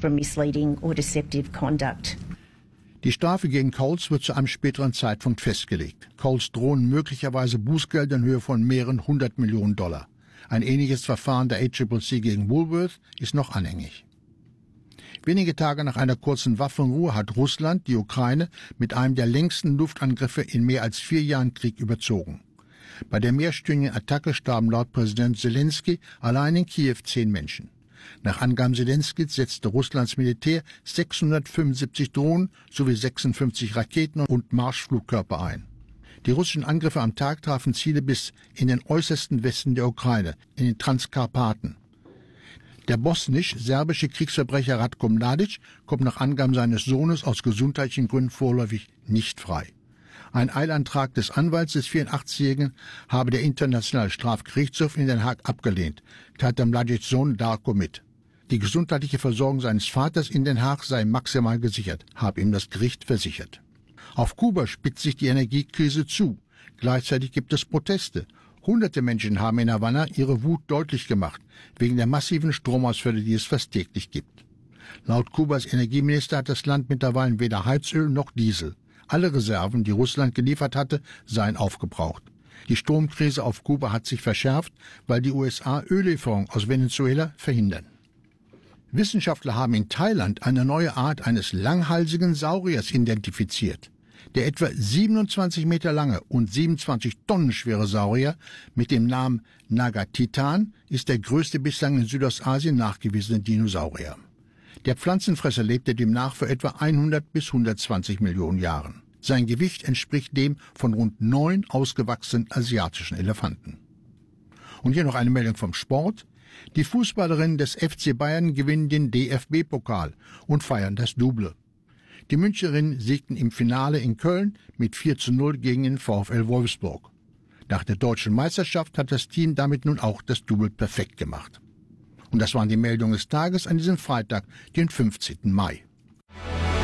from misleading or deceptive conduct. Die Strafe gegen Coles wird zu einem späteren Zeitpunkt festgelegt. Coles drohen möglicherweise Bußgelder in Höhe von mehreren 100 Millionen $. Ein ähnliches Verfahren der ACCC gegen Woolworth ist noch anhängig. Wenige Tage nach einer kurzen Waffenruhe hat Russland die Ukraine mit einem der längsten Luftangriffe in mehr als 4 Jahren Krieg überzogen. Bei der mehrstündigen Attacke starben laut Präsident Zelensky allein in Kiew 10 Menschen. Nach Angaben Zelenskys setzte Russlands Militär 675 Drohnen sowie 56 Raketen und Marschflugkörper ein. Die russischen Angriffe am Tag trafen Ziele bis in den äußersten Westen der Ukraine, in den Transkarpaten. Der bosnisch-serbische Kriegsverbrecher Ratko Mladic kommt nach Angaben seines Sohnes aus gesundheitlichen Gründen vorläufig nicht frei. Ein Eilantrag des Anwalts des 84-Jährigen habe der Internationale Strafgerichtshof in Den Haag abgelehnt, teilte Mladics Sohn Darko mit. Die gesundheitliche Versorgung seines Vaters in Den Haag sei maximal gesichert, habe ihm das Gericht versichert. Auf Kuba spitzt sich die Energiekrise zu. Gleichzeitig gibt es Proteste. Hunderte Menschen haben in Havanna ihre Wut deutlich gemacht, wegen der massiven Stromausfälle, die es fast täglich gibt. Laut Kubas Energieminister hat das Land mittlerweile weder Heizöl noch Diesel. Alle Reserven, die Russland geliefert hatte, seien aufgebraucht. Die Stromkrise auf Kuba hat sich verschärft, weil die USA Öllieferungen aus Venezuela verhindern. Wissenschaftler haben in Thailand eine neue Art eines langhalsigen Sauriers identifiziert. Der etwa 27 Meter lange und 27 Tonnen schwere Saurier mit dem Namen Nagatitan ist der größte bislang in Südostasien nachgewiesene Dinosaurier. Der Pflanzenfresser lebte demnach vor etwa 100 bis 120 Millionen Jahren. Sein Gewicht entspricht dem von rund 9 ausgewachsenen asiatischen Elefanten. Und hier noch eine Meldung vom Sport. Die Fußballerinnen des FC Bayern gewinnen den DFB-Pokal und feiern das Double. Die Münchnerinnen siegten im Finale in Köln mit 4:0 gegen den VfL Wolfsburg. Nach der deutschen Meisterschaft hat das Team damit nun auch das Double perfekt gemacht. Und das waren die Meldungen des Tages an diesem Freitag, den 15. Mai.